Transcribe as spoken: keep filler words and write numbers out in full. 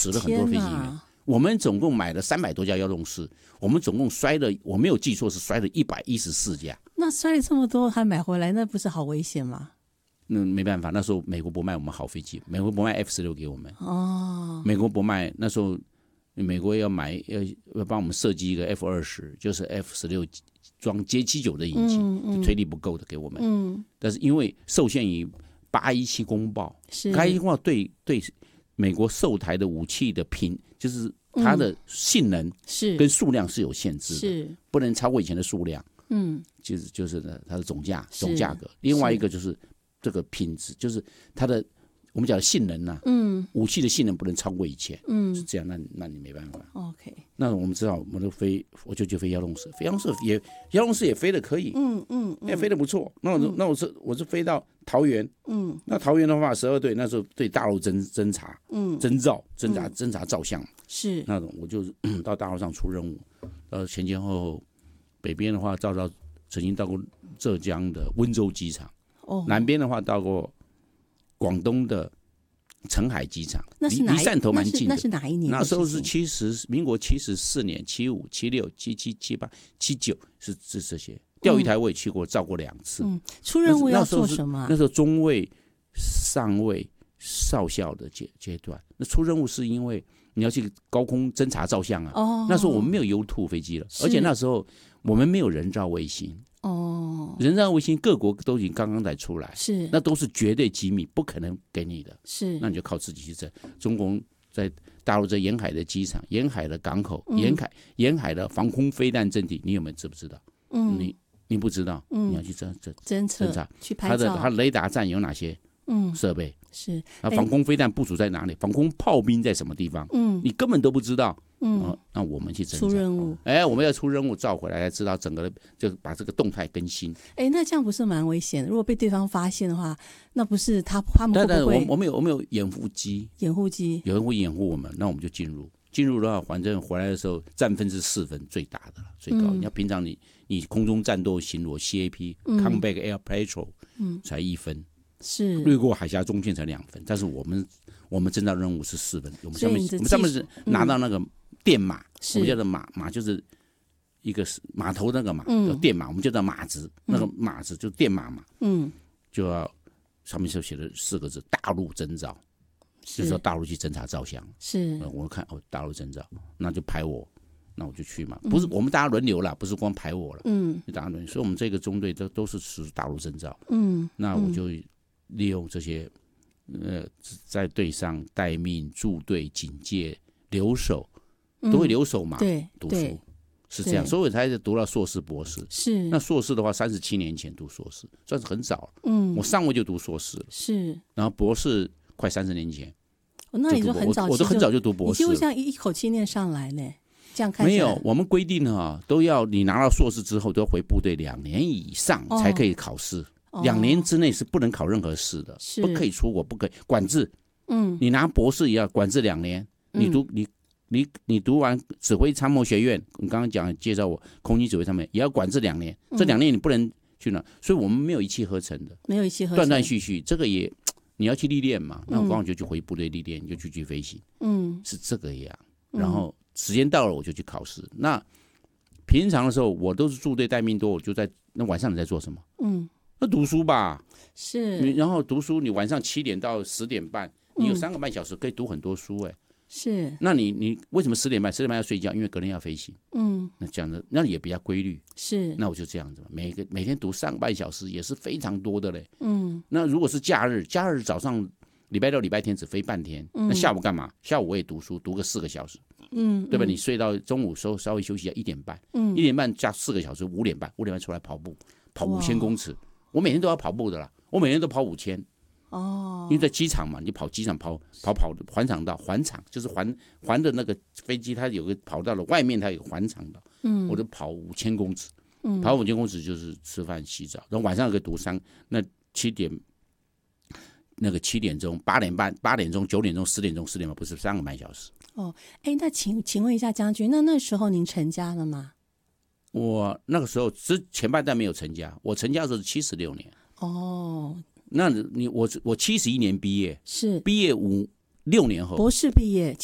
死了很多飞行员。我们总共买了三百多架遥动式，我们总共摔了，我没有记错是摔了一百一十四架。 那摔了这么多还买回来，那不是好危险吗？ 嗯，没办法，那时候美国不卖我们好飞机，美国不卖 F 十六 给我们。 哦， 美国不卖，那时候美国要买要要帮我们设计一个 F 二十，就是 F 十六装 J 七九的引擎，嗯嗯、推力不够的给我们。嗯，但是因为受限于八一七公报，八一七公报对对美国售台的武器的品就是它的性能是跟数量是有限制的，是不能超过以前的数量。嗯，就是就是呢，它的总价总价格。另外一个就是这个品质，就是它的我们讲的性能啊，嗯，武器的性能不能超过以前，嗯，是这样，那那你没办法。 OK， 那我们知道，我们都飞，我就去飞遥动式，飞遥动式也遥动式也飞得可以，嗯嗯，也飞得不错。那我、嗯、那我是我是飞到桃园，嗯，那桃园的话，十二队那时候对大陆侦侦察，嗯，侦照侦察侦察照相是那种，我就到大陆上出任务，呃，前前后后，北边的话照到曾经到过浙江的温州机场，哦，南边的话到过广东的澄海机场， 那是离汕头蛮近的。 那是哪一年？ 那时候是七十，民国七十四年、七五、七六、七七、七八、七九，是是这些。钓鱼台我也去过，照过两次。嗯， 出任务要做什么、啊？ 那时候中尉、上尉、少校的阶阶段。那出任务是因为你要去高空侦察照相啊。哦。那时候我们没有 U 二 飞机了，而且那时候我们没有人造卫星。哦，人造卫星各国都已经刚刚才出来，是那都是绝对机密，不可能给你的，是那你就靠自己去整。中国在大陆在沿海的机场、沿海的港口、嗯、沿海沿海的防空飞弹阵地，你有没有知不知道？嗯，你你不知道，嗯、你要去侦侦侦测、 查去拍照， 它的它雷达站有哪些？嗯，设备是啊，防空飞弹部署在哪里？防空炮兵在什么地方？嗯，你根本都不知道。嗯、哦，那我们去侦查出任务， 哎，我们要出任务照回来，才知道整个就把这个动态更新。 哎，那这样不是蛮危险的？如果被对方发现的话，那不是他他们会不会？ 但但我我们有我们有掩护机， 掩护机有人会掩护我们，那我们就进入。进入的话，反正回来的时候占分是四分，最大的最高。嗯、你要平常你你空中战斗巡逻 C A P、嗯、Combat Air Patrol， 嗯，才一分。是略过海峡中线才两分，但是我们我们侦察任务是四分，我们上面我们上面是拿到那个电码，我们叫做码码就是一个码头那个码，嗯、叫电码，我们叫做码子，嗯、那个码子就电码嘛，嗯，就要上面就写了四个字“大陆征兆”，就是说大陆去侦察照相，是，呃、我看哦大陆征兆，那就排我。那我就去嘛，不是我们大家轮流啦，不是光排我了，嗯，大家轮流，所以我们这个中队都都是属于大陆征兆，嗯，那我就利用这些，呃，在队上待命、驻队、警戒、留守，都会留守嘛，对，读书是这样，所以我才读到硕士、博士。是，那硕士的话，三十七年前读硕士，算是很早，嗯，我上位就读硕士了，是，然后博士快三十年前， 哦，那你就很早， 我都很早就读博士， 你几乎像一口气念上来呢。这样看没有，我们规定啊，都要你拿到硕士之后都要回部队两年以上才可以考试，哦、两年之内是不能考任何试的，不可以出国，不可以管制。嗯，你拿博士也要管制两年，你读、嗯、你你你读完指挥参谋学院，你刚刚讲介绍我空军指挥参谋也要管制两年，嗯、这两年你不能去哪，所以我们没有一气呵成的， 没有一气呵成， 断断续续，这个也你要去历练嘛，那我刚好就去回部队历练，你就去去飞行，嗯，是这个样，然后。时间到了我就去考试。那平常的时候我都是驻队待命多，我就在那晚上你在做什么？嗯，那读书吧。是。你然后读书，你晚上七点到十点半，你有三个半小时可以读很多书哎、欸。是。那你你为什么十点半？十点半要睡觉，因为隔天要飞行。嗯。那这样的那也比较规律。是。那我就这样子，每个每天读三个半小时也是非常多的嘞。嗯。那如果是假日，假日早上礼拜六、礼拜天只飞半天，嗯、那下午干嘛？下午我也读书，读个四个小时。嗯，对吧？你睡到中午时候稍微休息一下，一点半，嗯，一点半加四个小时，五点半，五点半出来跑步，跑五千公尺。我每天都要跑步的啦，我每天都跑五千。哦，因为在机场嘛，你跑机场跑跑跑环场道，环场就是环环的那个飞机，它有个跑道的外面它有个环场道，嗯，我就跑五千公尺，嗯，跑五千公尺就是吃饭洗澡，然后晚上可以读三，那七点。那个七点钟、八点半、八点钟、九点钟、十点钟、十点半，不是三个半小时。 哦，哎，那请请问一下将军，那那时候您成家了吗？ 我那个时候之前半段没有成家，我成家的时候是七十六年。哦，那你我我七十一年毕业，是毕业五六年后， 博士毕业，